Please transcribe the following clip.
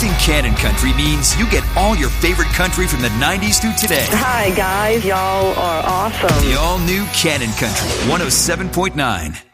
Selecting Canon Country means you get all your favorite country from the 90s through today. Hi, guys. Y'all are awesome. The all-new Canon Country 107.9.